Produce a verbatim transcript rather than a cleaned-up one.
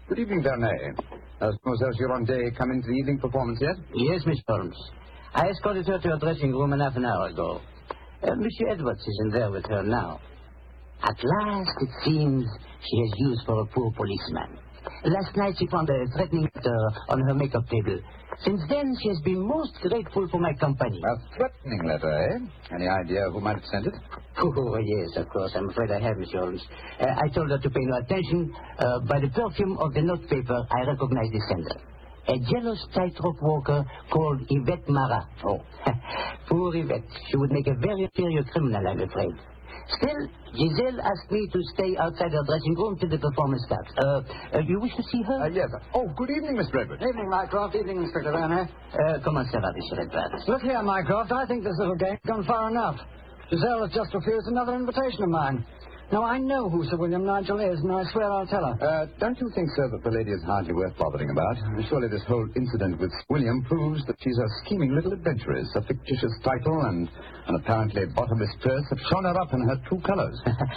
Good evening, Vernet. Has Mademoiselle Gironde come into the evening performance yet? Yes, Miss Holmes. I escorted her to her dressing room an half an hour ago. Uh, Monsieur Edwards is in there with her now. At last, it seems, she has used for a poor policeman. Last night, she found a threatening letter on her makeup table. Since then, she has been most grateful for my company. A threatening letter, eh? Any idea who might have sent it? Oh, yes, of course. I'm afraid I have, Monsieur Holmes. Uh, I told her to pay no attention. Uh, by the perfume of the note paper, I recognize the sender. A jealous tightrope walker called Yvette Marat. Oh. Poor Yvette. She would make a very inferior criminal, I'm afraid. Still, Giselle asked me to stay outside her dressing room till the performance starts. Uh, uh, you wish to see her? Uh, yes. Oh, good evening, Mister Edwards. Evening, Mycroft. Evening, Inspector Vernet. Uh, comment ça va, Monsieur Edwards? Look here, Mycroft. I think this little game's gone far enough. Giselle has just refused another invitation of mine. Now, I know who Sir William Nigel is, and I swear I'll tell her. Uh, don't you think, sir, that the lady is hardly worth bothering about? Surely this whole incident with William proves that she's a scheming little adventuress. A fictitious title and an apparently bottomless purse have shown her up in her true colors.